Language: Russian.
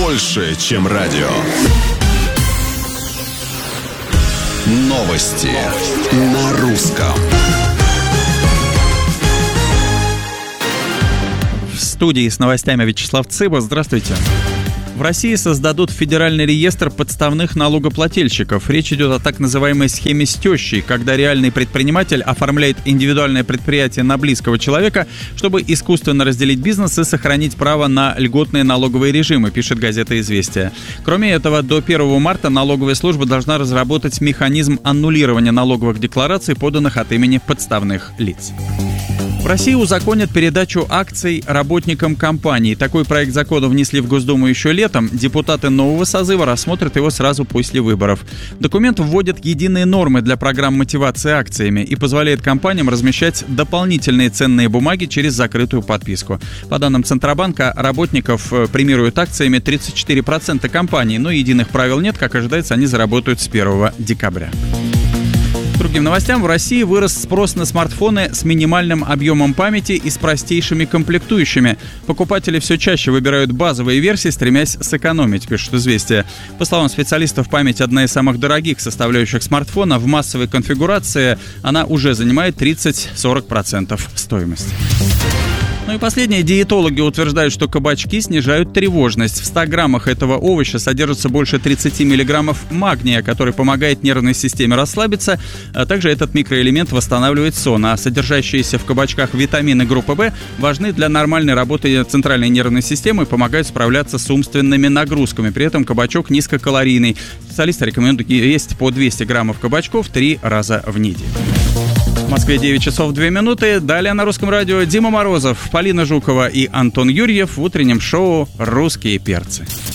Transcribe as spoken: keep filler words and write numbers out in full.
больше, чем радио. Новости на русском. В студии с новостями Вячеслав Цыба. Здравствуйте. В России создадут федеральный реестр подставных налогоплательщиков. Речь идет о так называемой схеме с тещей, когда реальный предприниматель оформляет индивидуальное предприятие на близкого человека, чтобы искусственно разделить бизнес и сохранить право на льготные налоговые режимы, пишет газета «Известия». Кроме этого, до первого марта налоговая служба должна разработать механизм аннулирования налоговых деклараций, поданных от имени подставных лиц. В России узаконят передачу акций работникам компаний. Такой проект закона внесли в Госдуму еще летом. Депутаты нового созыва рассмотрят его сразу после выборов. Документ вводит единые нормы для программ мотивации акциями и позволяет компаниям размещать дополнительные ценные бумаги через закрытую подписку. По данным Центробанка, работников премируют акциями тридцать четыре процента компаний, но единых правил нет. Как ожидается, они заработают с первого декабря. К другим новостям. В России вырос спрос на смартфоны с минимальным объемом памяти и с простейшими комплектующими. Покупатели все чаще выбирают базовые версии, стремясь сэкономить, пишут «Известия». По словам специалистов, память одна из самых дорогих составляющих смартфона. В массовой конфигурации она уже занимает тридцать-сорок процентов стоимости. Ну и последнее. Диетологи утверждают, что кабачки снижают тревожность. В ста граммах этого овоща содержится больше тридцати миллиграммов магния, который помогает нервной системе расслабиться. А также этот микроэлемент восстанавливает сон. А содержащиеся в кабачках витамины группы В важны для нормальной работы центральной нервной системы и помогают справляться с умственными нагрузками. При этом кабачок низкокалорийный. Специалисты рекомендуют есть по двести граммов кабачков три раза в неделю. В Москве девять часов две минуты. Далее на Русском радио Дима Морозов, Полина Жукова и Антон Юрьев в утреннем шоу «Русские перцы».